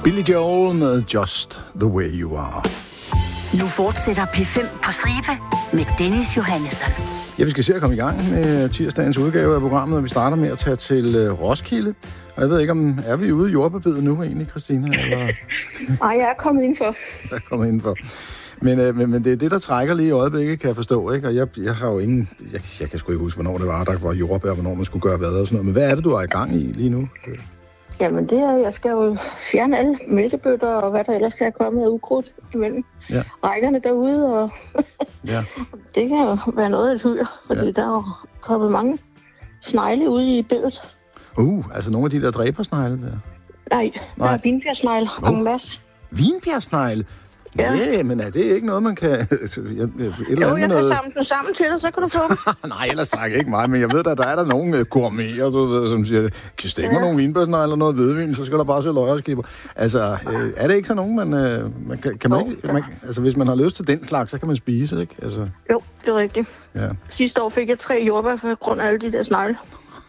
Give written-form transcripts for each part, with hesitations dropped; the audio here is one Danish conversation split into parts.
Billy Joel med Just the Way You Are. Nu fortsætter P5 på stribe med Dennis Johannesson. Ja, vi skal se at komme i gang med tirsdagens udgave af programmet, og vi starter med at tage til Roskilde. Og jeg ved ikke, om er vi ude i jordbærbidet nu egentlig, Christina? Eller? Nej, jeg er kommet indenfor. Jeg er kommet indenfor. Men det er det, der trækker lige i øjeblikket, kan jeg forstå, ikke? Og jeg har jo ingen... Jeg kan sgu ikke huske, hvornår det var, der var jordbær, hvornår man skulle gøre hvad og sådan noget. Men hvad er det, du er i gang i lige nu? Jamen, det er, jeg skal jo fjerne alle mælkebøtter og hvad der ellers skal komme af ukrudt imellem rækkerne derude. Og ja. Det kan jo være noget af et hyr, fordi der er jo kommet mange snegle ude i bedet. Altså nogle af de der dræbersnegle der? Nej, der er vinbjergsnegle en masse. Vinbjergsnegle? Ja, men er det ikke noget, man kan... Jeg kan samle dem sammen til dig, så kan du få dem. Nej, ellers tak ikke mig, men jeg ved, der er der nogle gourmeter, du ved, som siger, kan stikke mig nogle vinbørsnegle eller noget hvidvin, så skal der bare se løjerskiber. Altså, er det ikke sådan nogen, man ikke... Altså, hvis man har lyst til den slags, så kan man spise, ikke? Altså... Jo, det er rigtigt. Ja. Sidste år fik jeg 3 jordbær for grund af alle de der snegle.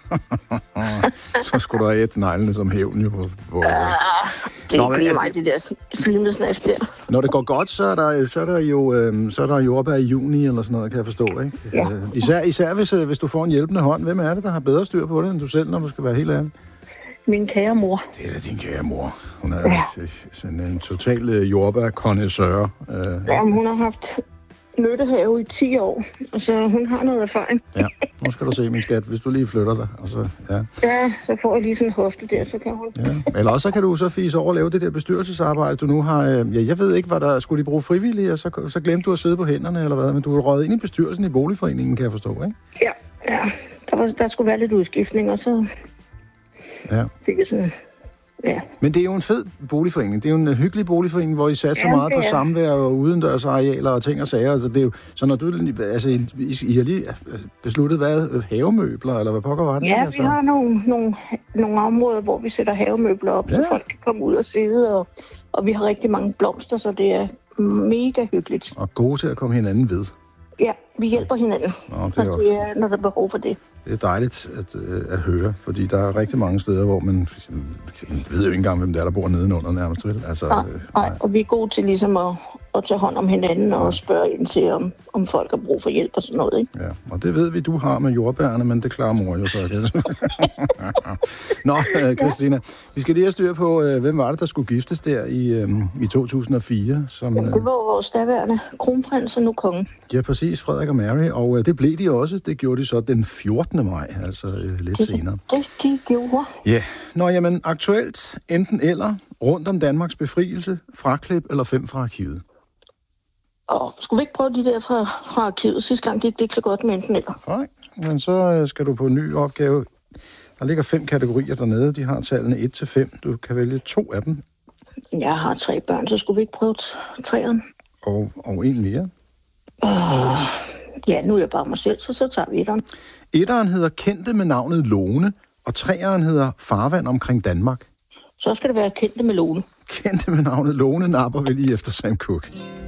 Så skulle du have et neglene som hævn jo. Det er ikke mig, det der slimede snask der. Når det går godt, så er der jordbær i juni eller sådan noget, kan jeg forstå, ikke? Ja. Især hvis du får en hjælpende hånd. Hvem er det, der har bedre styr på det, end du selv, når du skal være helt ærlig? Min kære mor. Det er da din kære mor. Hun er sådan en total jordbær-connoisseur. Hun har haft nyttehave i 10 år, og så hun har noget erfaring. Ja, nu skal du se, min skat, hvis du lige flytter dig. Og så, så får jeg lige sådan en hofte der, så kan hun... Ja. Eller også så kan du så fise over og lave det der bestyrelsesarbejde, du nu har... jeg ved ikke, hvad der skulle de bruge frivillige, og så glemte du at sidde på hænderne, eller hvad, men du er røget ind i bestyrelsen i boligforeningen, kan jeg forstå, ikke? Ja. Der skulle være lidt udskiftning, og så fik jeg sådan... Ja. Men det er jo en fed boligforening. Det er jo en hyggelig boligforening, hvor I satser meget på samvær og udendørsarealer og ting og sager. Altså, det er jo, så når du... Altså, I har lige besluttet, hvad havemøbler, eller hvad pokker var det? Ja, vi har nogle områder, hvor vi sætter havemøbler op, så folk kan komme ud og sidde, og vi har rigtig mange blomster, så det er mega hyggeligt. Og gode til at komme hinanden ved. Ja, vi hjælper hinanden, når der er behov for det. Det er dejligt at høre, fordi der er rigtig mange steder, hvor man ved jo ikke engang, hvem der bor nedenunder nærmest. Altså, nej, og vi er gode til ligesom at tage hånd om hinanden og spørge ind til, om folk har brug for hjælp og sådan noget, ikke? Ja, og det ved vi, du har med jordbærne, men det klarer mor jo så. Nå, Christina, vi skal lige have styr på, hvem var det, der skulle giftes der i 2004? Som, det var vores daværende kronprins og nu kongen. Ja, præcis, Frederik og Mary, og det blev de også. Det gjorde de så den 14. maj, altså lidt senere. Det gjorde. Ja, jamen aktuelt enten eller, rundt om Danmarks befrielse, fraklip eller 5 fra arkivet. Skulle vi ikke prøve de der fra arkivet? Sidste gang gik det ikke så godt med enten eller. Nej, men så skal du på en ny opgave. Der ligger 5 kategorier dernede. De har tallene 1-5. Du kan vælge 2 af dem. Jeg har 3 børn, så skulle vi ikke prøve 3'eren? Og en mere? Ja, nu er jeg bare mig selv, så tager vi 1'eren. 1'eren hedder Kendte med navnet Lone, og 3'eren hedder Farvand omkring Danmark. Så skal det være Kendte med Lone. Kendte med navnet Lone napper vi lige efter Sam Cooke.